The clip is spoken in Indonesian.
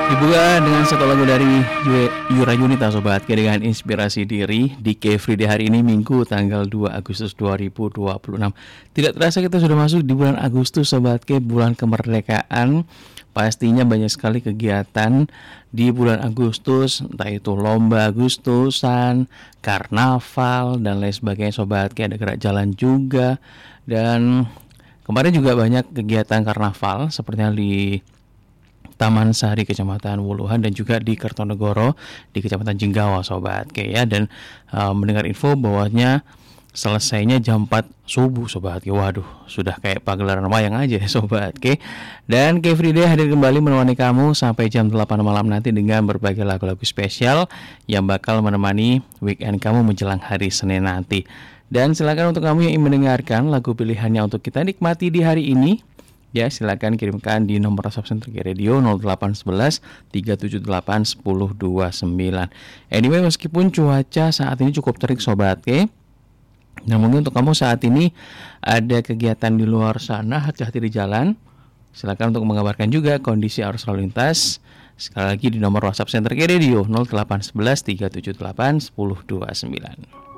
Dibuka dengan satu lagu dari Yura Yunita Sobat Ke dengan inspirasi diri di Free Day hari ini Minggu tanggal 2 Agustus 2026. Tidak terasa kita sudah masuk di bulan Agustus Sobat Ke, bulan kemerdekaan. Pastinya banyak sekali kegiatan di bulan Agustus, entah itu lomba Agustusan, karnaval dan lain sebagainya Sobat Ke, ada gerak jalan juga. Dan kemarin juga banyak kegiatan karnaval seperti yang di Taman Sari Kecamatan Wuluhan dan juga di Kertonegoro di Kecamatan Jenggawa Sobat Ke ya. Dan mendengar info bahwanya selesainya jam 4 subuh Sobat Ke. Waduh, sudah kayak pagelaran wayang aja ya Sobat Ke. Dan Ke Free Day hadir kembali menemani kamu sampai jam 8 malam nanti dengan berbagai lagu-lagu spesial yang bakal menemani weekend kamu menjelang hari Senin nanti. Dan silakan untuk kamu yang ingin mendengarkan lagu pilihannya untuk kita nikmati di hari ini, ya silakan kirimkan di nomor WhatsApp Center Radio 0811 378 1029. Anyway, meskipun cuaca saat ini cukup terik Sobat Ke, nah mungkin untuk kamu saat ini ada kegiatan di luar sana, hati-hati di jalan. Silakan untuk mengabarkan juga kondisi arus lalu lintas. Sekali lagi di nomor WhatsApp Center Radio 0811 378 1029.